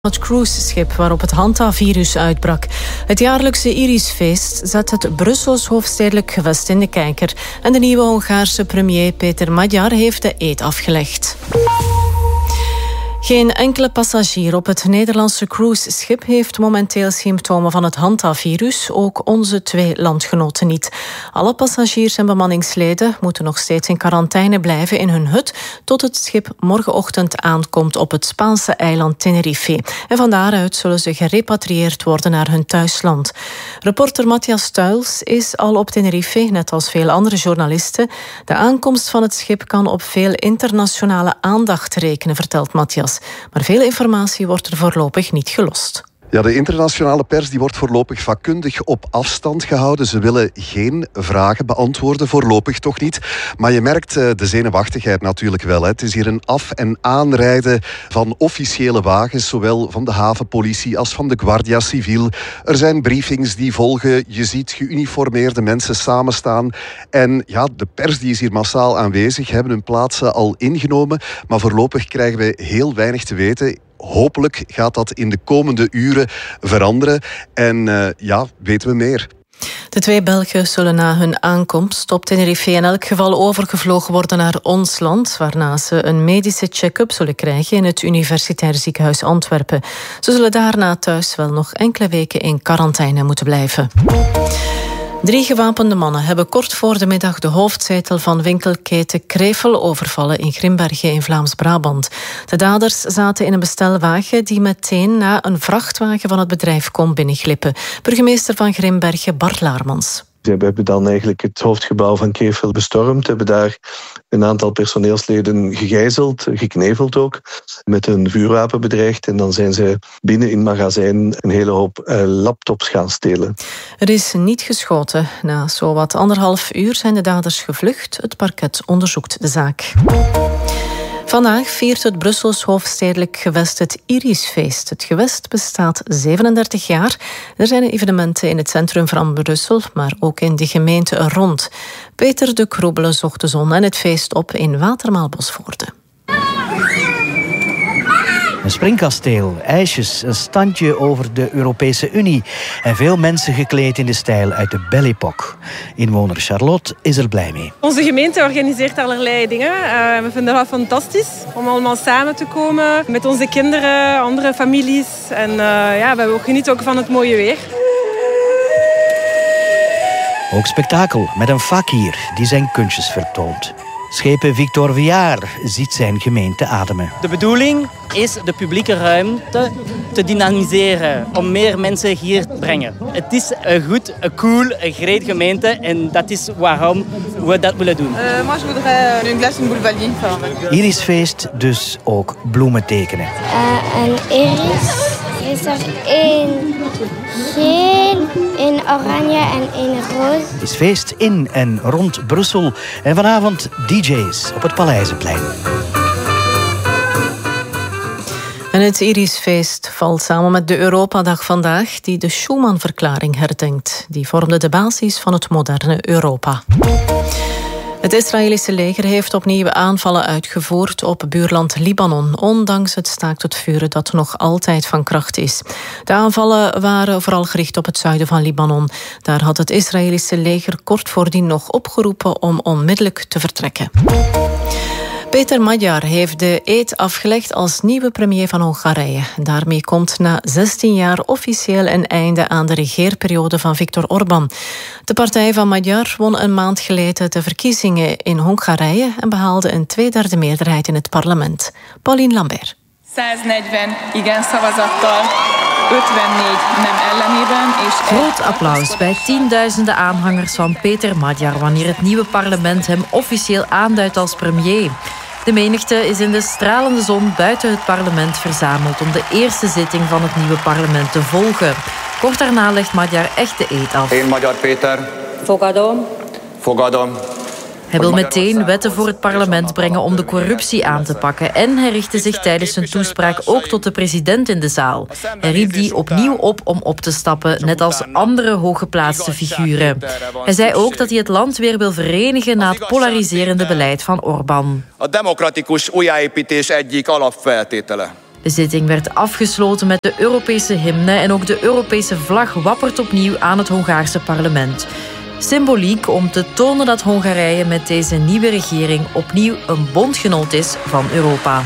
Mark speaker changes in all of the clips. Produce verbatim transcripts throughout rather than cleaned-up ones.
Speaker 1: Het cruiseschip waarop het hantavirus uitbrak. Het jaarlijkse Irisfeest zet het Brussels hoofdstedelijk gewest in de kijker. En de nieuwe Hongaarse premier Péter Magyar heeft de eed afgelegd. Geen enkele passagier op het Nederlandse cruiseschip heeft momenteel symptomen van het hantavirus, ook onze twee landgenoten niet. Alle passagiers en bemanningsleden moeten nog steeds in quarantaine blijven in hun hut tot het schip morgenochtend aankomt op het Spaanse eiland Tenerife. En van daaruit zullen ze gerepatrieerd worden naar hun thuisland. Reporter Matthias Tuils is al op Tenerife, net als veel andere journalisten. De aankomst van het schip kan op veel internationale aandacht rekenen, vertelt Matthias. Maar veel informatie wordt er voorlopig niet gelost.
Speaker 2: Ja, de internationale pers die wordt voorlopig vakkundig op afstand gehouden. Ze willen geen vragen beantwoorden, voorlopig toch niet. Maar je merkt uh, de zenuwachtigheid natuurlijk wel. Hè. Het is hier een af- en aanrijden van officiële wagens, zowel van de havenpolitie als van de Guardia Civil. Er zijn briefings die volgen. Je ziet geuniformeerde mensen samenstaan. En ja, de pers die is hier massaal aanwezig, hebben hun plaatsen al ingenomen. Maar voorlopig krijgen we heel weinig te weten. Hopelijk gaat dat in de komende uren veranderen. En uh, ja, weten we meer.
Speaker 1: De twee Belgen zullen na hun aankomst op Tenerife in elk geval overgevlogen worden naar ons land, waarna ze een medische check-up zullen krijgen in het Universitair Ziekenhuis Antwerpen. Ze zullen daarna thuis wel nog enkele weken in quarantaine moeten blijven. Drie gewapende mannen hebben kort voor de middag de hoofdzetel van winkelketen Krevel overvallen in Grimbergen in Vlaams-Brabant. De daders zaten in een bestelwagen die meteen na een vrachtwagen van het bedrijf kon binnenglippen. Burgemeester van Grimbergen, Bart Laarmans.
Speaker 3: We hebben dan eigenlijk het hoofdgebouw van Krevel bestormd, hebben daar een aantal personeelsleden gegijzeld, gekneveld ook, met een vuurwapen bedreigd. En dan zijn ze binnen in het magazijn een hele hoop uh, laptops gaan stelen.
Speaker 1: Er is niet geschoten. Na zowat anderhalf uur zijn de daders gevlucht. Het parket onderzoekt de zaak. Vandaag viert het Brussels hoofdstedelijk gewest het Irisfeest. Het gewest bestaat zevenendertig jaar. Er zijn evenementen in het centrum van Brussel, maar ook in de gemeente er rond. Peter de Kroebele zocht de zon en het feest op in Watermaal-Bosvoorde.
Speaker 4: Een springkasteel, ijsjes, een standje over de Europese Unie en veel mensen gekleed in de stijl uit de Belle Époque. Inwoner Charlotte is er blij mee.
Speaker 5: Onze gemeente organiseert allerlei dingen. Uh, we vinden dat fantastisch om allemaal samen te komen met onze kinderen, andere families. En uh, ja, we genieten ook van het mooie weer.
Speaker 4: Ook spektakel met een fakir die zijn kunstjes vertoont. Schepen Victor Viard ziet zijn gemeente ademen.
Speaker 6: De bedoeling is de publieke ruimte te dynamiseren, om meer mensen hier te brengen. Het is een goed, een cool, een great gemeente en dat is waarom we dat willen doen.
Speaker 5: Uh, moi, je voudrais une glace, une boulevardier.
Speaker 4: Irisfeest, dus ook bloemen tekenen.
Speaker 7: Uh, een iris is er één geel, één oranje en één roze.
Speaker 4: Het is feest in en rond Brussel en vanavond D J's op het Paleizenplein.
Speaker 1: En het Irisfeest valt samen met de Europadag vandaag, die de Schuman-verklaring herdenkt. Die vormde de basis van het moderne Europa. Het Israëlische leger heeft opnieuw aanvallen uitgevoerd op buurland Libanon, ondanks het staakt het vuren dat nog altijd van kracht is. De aanvallen waren vooral gericht op het zuiden van Libanon. Daar had het Israëlische leger kort voordien nog opgeroepen om onmiddellijk te vertrekken. Péter Magyar heeft de eed afgelegd als nieuwe premier van Hongarije. Daarmee komt na zestien jaar officieel een einde aan de regeerperiode van Viktor Orbán. De partij van Magyar won een maand geleden de verkiezingen in Hongarije en behaalde een tweederde meerderheid in het parlement. Pauline Lambert.
Speaker 8: honderdnegentig igen szavazattal, ötvennégy nem ellenében és...
Speaker 9: Groot applaus bij tienduizenden aanhangers van Péter Magyar wanneer het nieuwe parlement hem officieel aanduidt als premier. De menigte is in de stralende zon buiten het parlement verzameld om de eerste zitting van het nieuwe parlement te volgen. Kort daarna legt Magyar echt de eed af.
Speaker 10: Én Magyar Péter.
Speaker 9: Fogadom.
Speaker 10: Fogadom.
Speaker 9: Hij wil meteen wetten voor het parlement brengen om de corruptie aan te pakken. En hij richtte zich tijdens zijn toespraak ook tot de president in de zaal. Hij riep die opnieuw op om op te stappen, net als andere hooggeplaatste figuren. Hij zei ook dat hij het land weer wil verenigen na het polariserende beleid van Orbán.
Speaker 10: A demokratikus újjáépítés egyik alapfeltétele.
Speaker 9: De zitting werd afgesloten met de Europese hymne en ook de Europese vlag wappert opnieuw aan het Hongaarse parlement. Symboliek om te tonen dat Hongarije met deze nieuwe regering opnieuw een bondgenoot is van Europa.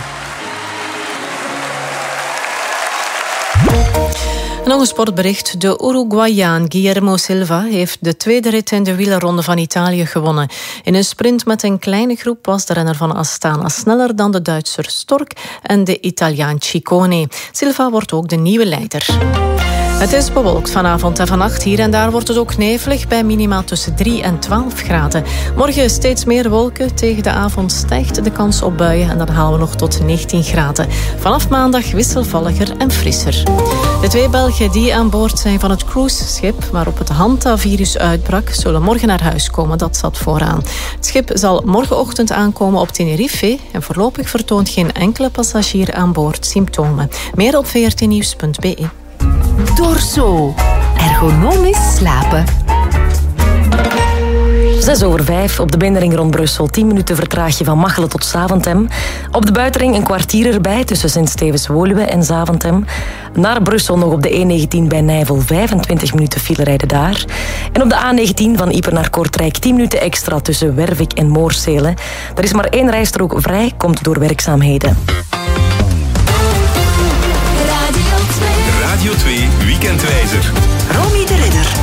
Speaker 1: Nog een sportbericht. De Uruguayaan Guillermo Silva heeft de tweede rit in de wielerronde van Italië gewonnen. In een sprint met een kleine groep was de renner van Astana sneller dan de Duitser Stork en de Italiaan Ciccone. Silva wordt ook de nieuwe leider. Het is bewolkt vanavond en vannacht. Hier en daar wordt het ook nevelig bij minima tussen drie en twaalf graden. Morgen steeds meer wolken. Tegen de avond stijgt de kans op buien en dan halen we nog tot negentien graden. Vanaf maandag wisselvalliger en frisser. De twee Belgen die aan boord zijn van het cruiseschip waarop het Hantavirus uitbrak, zullen morgen naar huis komen. Dat zat vooraan. Het schip zal morgenochtend aankomen op Tenerife en voorlopig vertoont geen enkele passagier aan boord symptomen. Meer op v r t nieuws punt b e.
Speaker 10: Dorso. Ergonomisch slapen.
Speaker 11: Zes over vijf op de binnenring rond Brussel. Tien minuten vertraag je van Machelen tot Zaventem. Op de buitenring een kwartier erbij tussen Sint-Stevens-Woluwe en Zaventem. Naar Brussel nog op de E negentien bij Nijvel. vijfentwintig minuten file rijden daar. En op de A negentien van Ieper naar Kortrijk. tien minuten extra tussen Wervik en Moorsele. Er is maar één rijstrook vrij, komt door werkzaamheden.
Speaker 12: Radio twee Weekendwijzer.